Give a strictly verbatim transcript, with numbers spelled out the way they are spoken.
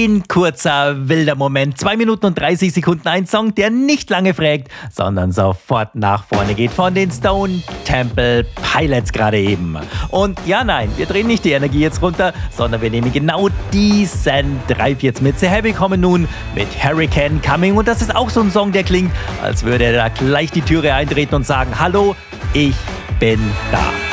Ein kurzer, wilder Moment. zwei Minuten und dreißig Sekunden. Ein Song, der nicht lange fragt, sondern sofort nach vorne geht. Von den Stone Temple Pilots gerade eben. Und ja, nein, wir drehen nicht die Energie jetzt runter, sondern wir nehmen genau diesen Drive jetzt mit. Sehr happy kommen nun mit Hurricane Coming. Und das ist auch so ein Song, der klingt, als würde er da gleich die Türe eintreten und sagen, hallo, ich bin da.